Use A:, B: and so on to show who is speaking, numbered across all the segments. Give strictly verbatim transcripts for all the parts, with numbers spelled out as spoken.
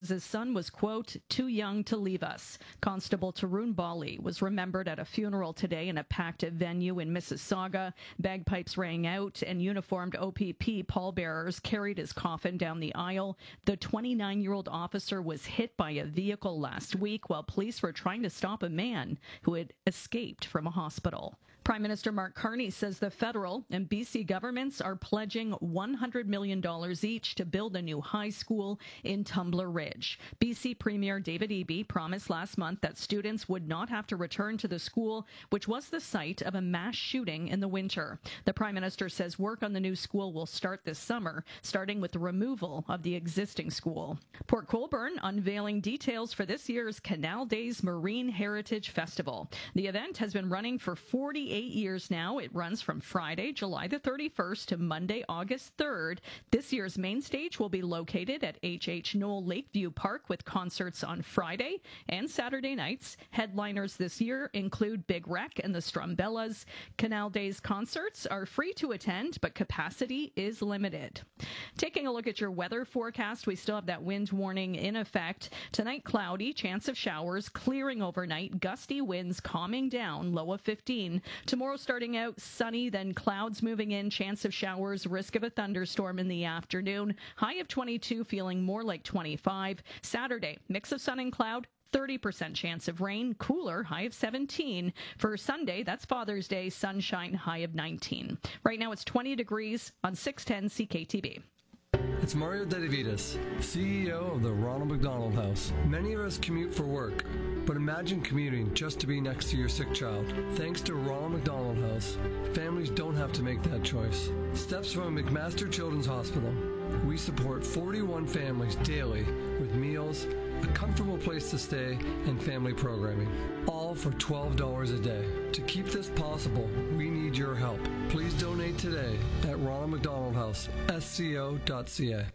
A: his son was, quote, too young to leave us. Constable Tarun Bali was remembered at a funeral today in a packed venue in Mississauga. Bagpipes rang out and uniformed O P P pallbearers carried his coffin down the aisle. The twenty-nine-year-old officer was hit by a vehicle last week while police were trying to stop a man who had escaped from a hospital. Prime Minister Mark Carney says the federal and B C governments are pledging one hundred million dollars each to build a new high school in Tumbler Ridge. B C Premier David Eby promised last month that students would not have to return to the school, which was the site of a mass shooting in the winter. The Prime Minister says work on the new school will start this summer, starting with the removal of the existing school. Port Colborne unveiling details for this year's Canal Days Marine Heritage Festival. The event has been running for forty-eight years now. It runs from Friday, July the thirty-first to Monday, August third. This year's main stage will be located at H H. Knoll Lakeview Park with concerts on Friday and Saturday nights. Headliners this year include Big Wreck and the Strumbellas. Canal Days concerts are free to attend, but capacity is limited. Taking a look at your weather forecast, we still have that wind warning in effect. Tonight, cloudy, chance of showers, clearing overnight, gusty winds calming down, low of fifteen. Tomorrow starting out sunny, then clouds moving in, chance of showers, risk of a thunderstorm in the afternoon. High of twenty-two, feeling more like twenty-five. Saturday, mix of sun and cloud, thirty percent chance of rain, cooler, high of seventeen. For Sunday, that's Father's Day, sunshine, high of nineteen. Right now it's twenty degrees on six ten C K T B.
B: It's Mario Dedivitas, C E O of the Ronald McDonald House. Many of us commute for work, but imagine commuting just to be next to your sick child. Thanks to Ronald McDonald House, families don't have to make that choice. Steps from McMaster Children's Hospital. We support forty-one families daily with meals, a comfortable place to stay, and family programming, all for twelve dollars a day. To keep this possible, we need your help. Please donate today at Ronald McDonald House, S C O dot C A.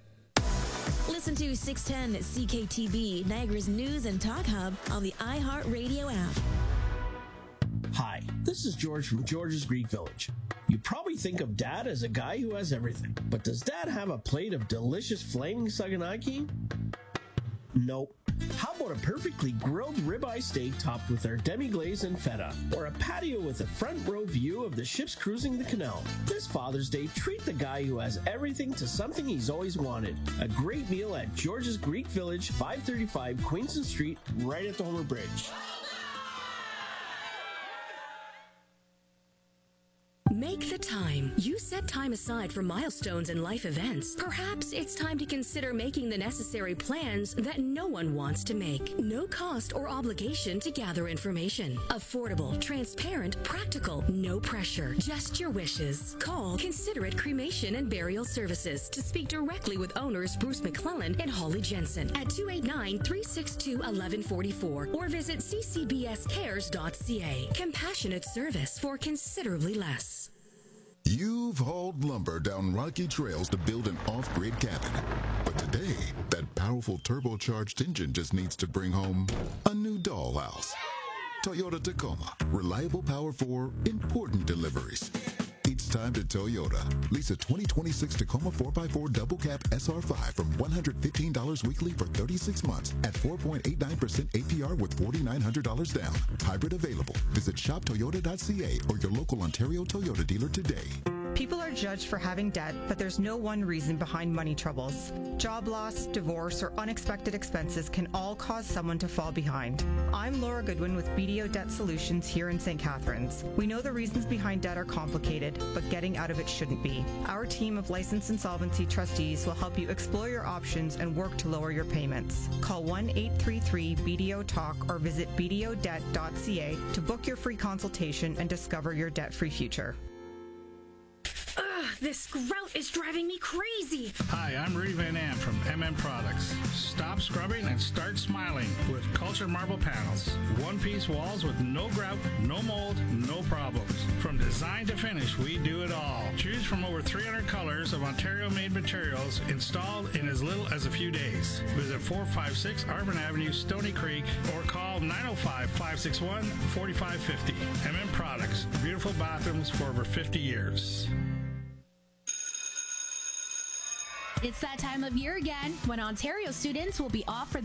C: Listen to six ten C K T B, Niagara's news and talk hub on the iHeartRadio app.
D: Hi, this is George from George's Greek Village. You probably think of Dad as a guy who has everything, but does Dad have a plate of delicious flaming saganaki? Nope. How about a perfectly grilled ribeye steak topped with our demi-glaze and feta? Or a patio with a front row view of the ships cruising the canal? This Father's Day, treat the guy who has everything to something he's always wanted. A great meal at George's Greek Village, five thirty-five Queenston Street, right at the Homer Bridge.
E: Make the time. You set time aside for milestones and life events. Perhaps it's time to consider making the necessary plans that no one wants to make. No cost or obligation to gather information. Affordable, transparent, practical, no pressure. Just your wishes. Call Considerate Cremation and Burial Services to speak directly with owners Bruce McClellan and Holly Jensen at two eight nine, three six two, one one four four or visit c c b s cares dot c a. Compassionate service for considerably less.
F: You've hauled lumber down rocky trails to build an off-grid cabin. But today, that powerful turbocharged engine just needs to bring home a new dollhouse. Toyota Tacoma. Reliable power for important deliveries. It's time to Toyota. Lease a twenty twenty-six Tacoma four by four Double Cab S R five from one hundred fifteen dollars weekly for thirty-six months at four point eight nine percent A P R with four thousand nine hundred dollars down. Hybrid available. Visit shop toyota dot c a or your local Ontario Toyota dealer today.
G: People are judged for having debt, but there's no one reason behind money troubles. Job loss, divorce, or unexpected expenses can all cause someone to fall behind. I'm Laura Goodwin with B D O Debt Solutions here in Saint Catharines. We know the reasons behind debt are complicated, but getting out of it shouldn't be. Our team of licensed insolvency trustees will help you explore your options and work to lower your payments. Call one eight three three B D O talk or visit b d o debt dot c a to book your free consultation and discover your debt-free future.
H: Ugh, this grout is driving me crazy.
I: Hi, I'm Rudy Van Am from M M Products. Stop scrubbing and start smiling with Culture Marble Panels. One-piece walls with no grout, no mold, no problems. From design to finish, we do it all. Choose from over three hundred colors of Ontario-made materials installed in as little as a few days. Visit four five six Arbor Avenue, Stony Creek, or call nine oh five, five six one, four five five oh. M M Products. Beautiful bathrooms for over fifty years.
J: It's that time of year again when Ontario students will be off for